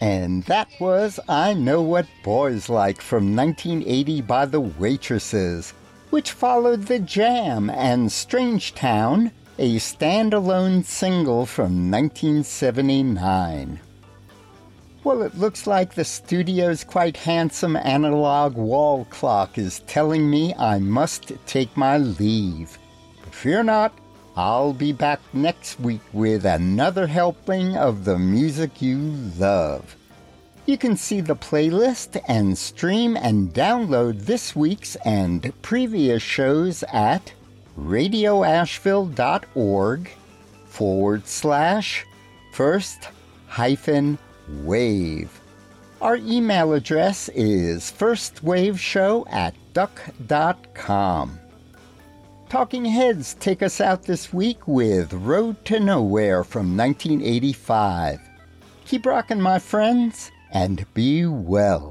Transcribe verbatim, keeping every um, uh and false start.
And that was I Know What Boys Like from nineteen eighty by the Waitresses, which followed The Jam and Strange Town, a standalone single from nineteen seventy-nine. Well, it looks like the studio's quite handsome analog wall clock is telling me I must take my leave. But fear not, I'll be back next week with another helping of the music you love. You can see the playlist and stream and download this week's and previous shows at radioasheville.org forward slash first hyphen wave. Our email address is firstwaveshow at duck dot com. Talking Heads take us out this week with Road to Nowhere from nineteen eighty-five. Keep rocking, my friends, and be well.